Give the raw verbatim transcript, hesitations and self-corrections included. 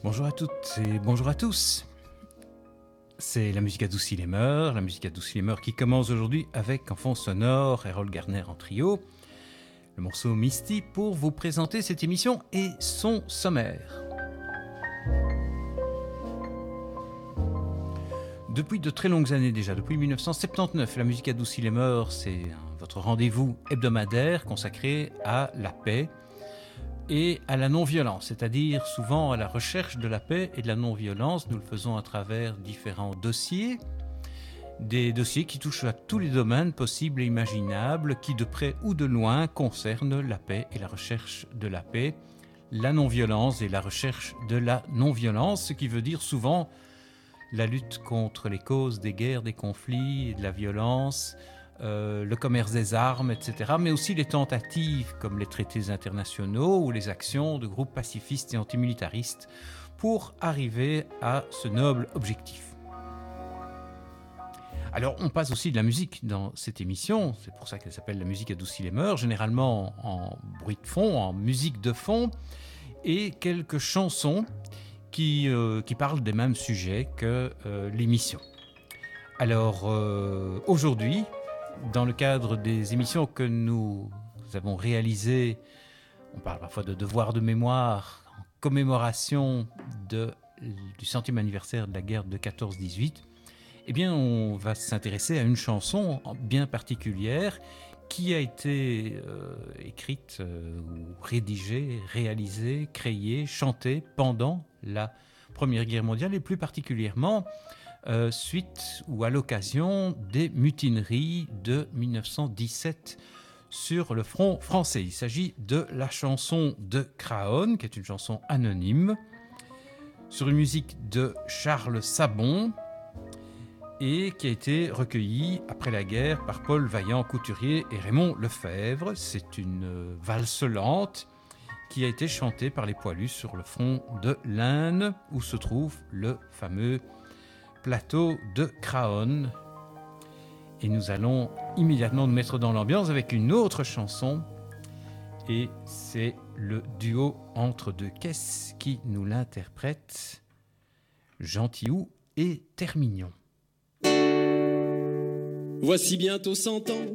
Bonjour à toutes et bonjour à tous. C'est la musique adoucit les mœurs, la musique adoucit les mœurs qui commence aujourd'hui avec en fond sonore Errol Garner en trio, le morceau Misty pour vous présenter cette émission et son sommaire. Depuis de très longues années déjà, depuis dix-neuf cent soixante-dix-neuf, la musique adoucit les mœurs, c'est votre rendez-vous hebdomadaire consacré à la paix et à la non-violence, c'est-à-dire souvent à la recherche de la paix et de la non-violence. Nous le faisons à travers différents dossiers, des dossiers qui touchent à tous les domaines possibles et imaginables, qui de près ou de loin concernent la paix et la recherche de la paix, la non-violence et la recherche de la non-violence, ce qui veut dire souvent la lutte contre les causes des guerres, des conflits, de la violence, Euh, le commerce des armes, et cetera, mais aussi les tentatives comme les traités internationaux ou les actions de groupes pacifistes et antimilitaristes pour arriver à ce noble objectif. Alors, on passe aussi de la musique dans cette émission, c'est pour ça qu'elle s'appelle La musique adoucit les mœurs, généralement en bruit de fond, en musique de fond, et quelques chansons qui, euh, qui parlent des mêmes sujets que euh, l'émission. Alors, euh, aujourd'hui, dans le cadre des émissions que nous avons réalisées, on parle parfois de devoir de mémoire en commémoration de, du centième anniversaire de la guerre de quatorze dix-huit, eh bien on va s'intéresser à une chanson bien particulière qui a été euh, écrite euh, ou rédigée, réalisée, créée, chantée pendant la Première Guerre mondiale et plus particulièrement Euh, suite ou à l'occasion des mutineries de dix-neuf cent dix-sept sur le front français. Il s'agit de la chanson de Craonne, qui est une chanson anonyme, sur une musique de Charles Sabon et qui a été recueillie après la guerre par Paul Vaillant-Couturier et Raymond Lefebvre. C'est une valse lente qui a été chantée par les poilus sur le front de l'Aisne, où se trouve le fameux plateau de Craonne. Et nous allons immédiatement nous mettre dans l'ambiance avec une autre chanson, et c'est le duo entre deux caisses qui nous l'interprète, Gentillou et Termignon. Voici bientôt cent ans